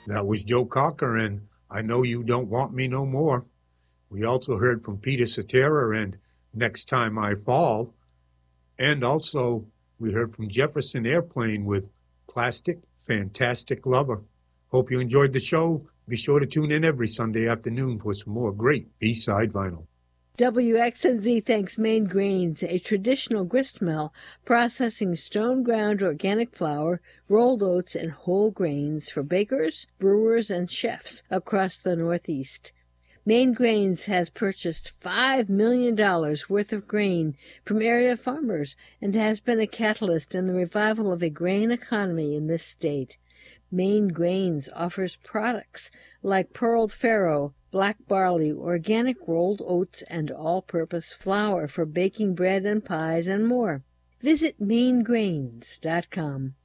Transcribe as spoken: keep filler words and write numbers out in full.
That was Joe Cocker, and I Know You Don't Want Me No More. We also heard from Peter Cetera and Next Time I Fall. And also, we heard from Jefferson Airplane with Plastic Fantastic Lover. Hope you enjoyed the show. Be sure to tune in every Sunday afternoon for some more great B-side vinyl. W X N Z thanks Maine Grains, a traditional grist mill processing stone-ground organic flour, rolled oats, and whole grains for bakers, brewers, and chefs across the Northeast. Maine Grains has purchased five million dollars worth of grain from area farmers and has been a catalyst in the revival of a grain economy in this state. Maine Grains offers products like pearled farro, black barley, organic rolled oats, and all-purpose flour for baking bread and pies and more. Visit maine grains dot com.